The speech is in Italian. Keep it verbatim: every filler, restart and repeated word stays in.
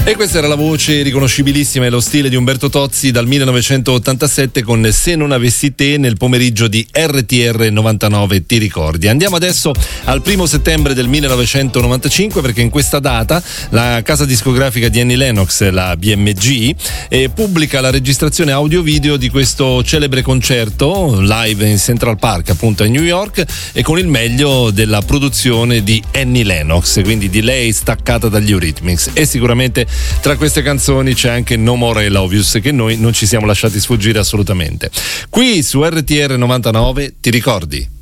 E questa era la voce riconoscibilissima e lo stile di Umberto Tozzi dal millenovecentottantasette con Se non avessi te nel pomeriggio di R T R novantanove, ti ricordi? Andiamo adesso al primo settembre del millenovecentonovantacinque, perché in questa data la casa discografica di Annie Lennox, la B M G, eh, pubblica la registrazione audio-video di questo celebre concerto live in Central Park, appunto a New York, e con il meglio della produzione di Annie Lennox, quindi di lei staccata dagli Eurythmics. E sicuramente tra queste canzoni c'è anche No More I Love Yous, che noi non ci siamo lasciati sfuggire assolutamente. Qui su R T R novantanove, ti ricordi?